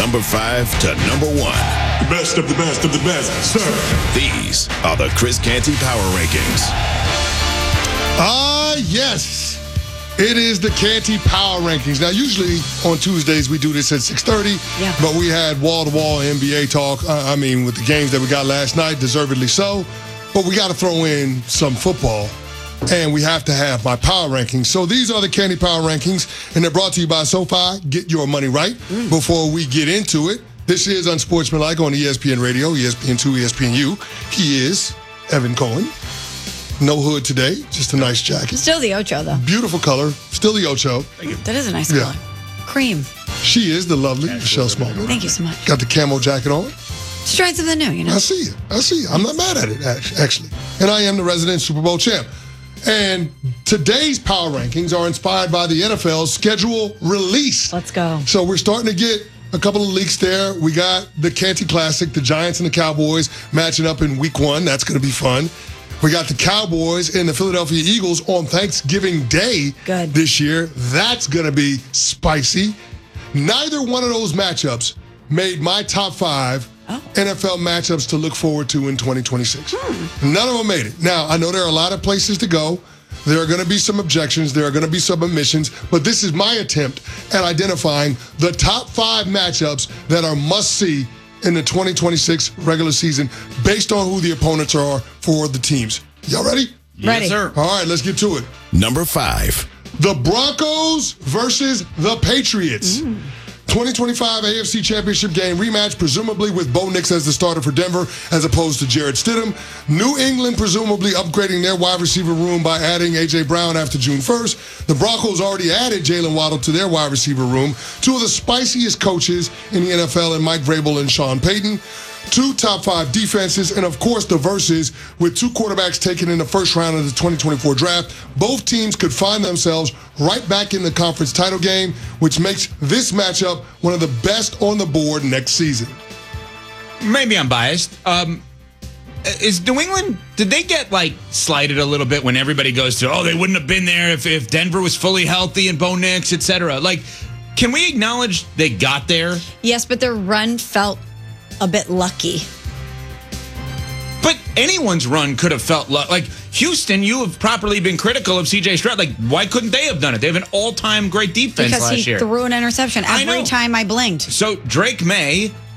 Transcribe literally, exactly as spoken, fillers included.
number five to number one. The best of the best of the best, sir. These are the Chris Canty Power Rankings. Ah, yes. It is the Canty Power Rankings. Now, usually on Tuesdays we do this at six thirty, yeah. but we had wall-to-wall N B A talk, uh, I mean, with the games that we got last night, deservedly so. But we got to throw in some football, and we have to have my Power Rankings. So these are the Canty Power Rankings, and they're brought to you by SoFi. Get your money right. Mm. Before we get into it, this is Unsportsmanlike on E S P N Radio, E S P N two, E S P N U. He is Evan Cohen. No hood today, just a nice jacket. Still the Ocho, though. Beautiful color, still the Ocho. That is a nice Yeah. color. Cream. She is the lovely Michelle Smallwood. Thank you so much. Got the camo jacket on. Just trying something new, you know. I see you. I see you. I'm not mad at it, act- actually. And I am the resident Super Bowl champ. And today's Power Rankings are inspired by the N F L's schedule release. Let's go. So we're starting to get a couple of leaks there. We got the Canty Classic, the Giants and the Cowboys matching up in week one. That's going to be fun. We got the Cowboys and the Philadelphia Eagles on Thanksgiving Day Good. this year. That's going to be spicy. Neither one of those matchups made my top five oh. N F L matchups to look forward to in twenty twenty-six. Hmm. None of them made it. Now, I know there are a lot of places to go. There are going to be some objections. There are going to be some omissions. But this is my attempt at identifying the top five matchups that are must-see in the twenty twenty-six regular season based on who the opponents are for the teams. Y'all ready? Ready. Yes, sir. All right, let's get to it. Number five. The Broncos versus the Patriots. Mm. twenty twenty-five A F C Championship game rematch, presumably with Bo Nix as the starter for Denver as opposed to Jarrett Stidham. New England presumably upgrading their wide receiver room by adding A J. Brown after June first. The Broncos already added Jalen Waddle to their wide receiver room. Two of the spiciest coaches in the N F L in Mike Vrabel and Sean Payton. Two top five defenses, and of course the verses with two quarterbacks taken in the first round of the twenty twenty-four draft. Both teams could find themselves right back in the conference title game, which makes this matchup one of the best on the board next season. Maybe I'm biased. Um, is New England, did they get like slighted a little bit when everybody goes to, oh, they wouldn't have been there if, if Denver was fully healthy and Bo Nix, et cetera? Like, can we acknowledge they got there? Yes, but their run felt a bit lucky. But anyone's run could have felt lu- like Houston. You have properly been critical of C J Stroud. Like, why couldn't they have done it? They have an all-time great defense because last he year. threw an interception I every know. time I blinked. So Drake May